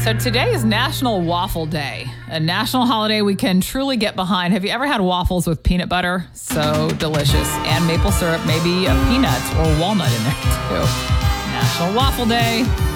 So today is National Waffle Day, a national holiday we can truly get behind. Have you ever had waffles with peanut butter? So delicious. And maple syrup, maybe a peanut or walnut in there too. National Waffle Day.